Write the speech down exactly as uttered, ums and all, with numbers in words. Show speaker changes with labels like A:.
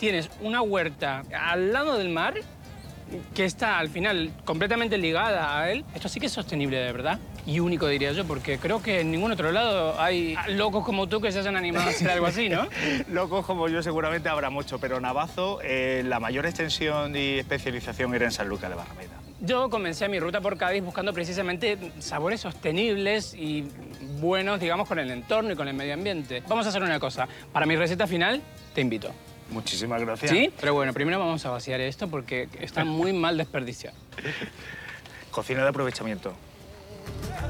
A: tienes una huerta al lado del mar que está, al final, completamente ligada a él. Esto sí que es sostenible, de verdad. Y único, diría yo, porque creo que en ningún otro lado hay locos como tú que se hayan animado a hacer algo así, ¿no?
B: Locos como yo seguramente habrá mucho, pero Navazo, eh, la mayor extensión y especialización era en Sanlúcar de Barrameda.
A: Yo comencé mi ruta por Cádiz buscando precisamente sabores sostenibles y buenos, digamos, con el entorno y con el medio ambiente. Vamos a hacer una cosa. Para mi receta final, te invito.
B: Muchísimas gracias.
A: ¿Sí? Pero bueno, primero vamos a vaciar esto porque está muy mal desperdiciado.
B: Cocina de aprovechamiento.